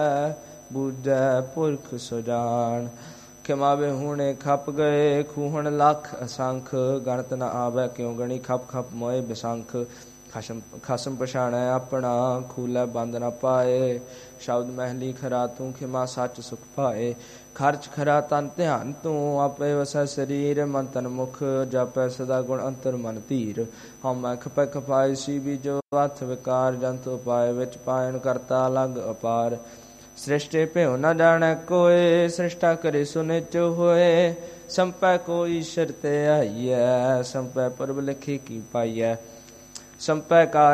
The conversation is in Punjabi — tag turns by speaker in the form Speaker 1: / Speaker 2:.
Speaker 1: ਬੂਝੈ ਪੁਰਖ ਸੁਜਾਨ। ਖਿਮਾਵੇ ਹੁਣੇ ਖਪ ਗਏ ਖੂਹਣ ਲੱਖ ਅਸੰਖ। ਗਣਤ ਨ ਆਵੈ ਕਿਉ ਗਣੀ ਖਪ ਖਪ ਮੋਏ ਬਿਸੰਖ। ਖਸਮ ਪਛਾਣੈ ਆਪਣਾ ਖੂਲੇ ਬੰਦ ਨ ਪਾਏ। ਸ਼ਬਦ ਮਹਿਲੀ ਖਰਾ ਤੂੰ ਖਿਮਾ ਸੱਚ ਸੁਖ ਪਾਏ। ਖਰਚ ਖਰਾ ਤਨ ਧਿਆਨ ਤੂੰ ਆਪੇ ਵਸੈ ਸਰੀਰ। ਮਨ ਤਨ ਮੁਖ ਜਾਪੈ ਸਦਾ ਗੁਣ ਅੰਤਰ ਮਨ ਧੀਰ। ਹਉਮੈ ਖਪੈ ਖਪਾਏ ਸੀ ਬੀਜੋ ਹੱਥ ਵਿਕਾਰ। ਜੰਤ ਉਪਾਏ ਵਿੱਚ ਪਾਇਣ ਕਰਤਾ ਅਲੱਗ ਅਪਾਰ। ਸ੍ਰਿਸ਼ਟੇ ਭਿਉ ਨ ਜਾਣੈ ਕੋਇ ਸ੍ਰਿਸ਼ਟਾ ਕਰੇ ਸੋ ਨਿਚੋ ਹੋਏ। ਸੰਪੈ ਕੋ ਈਸ਼ਰ ਤੇ ਆਈਐ ਸੰਪੈ ਪ੍ਰਭ ਲਿਖੇ ਕੀ ਪਾਈਐ। ਸੰਪੈ ਕਾਰ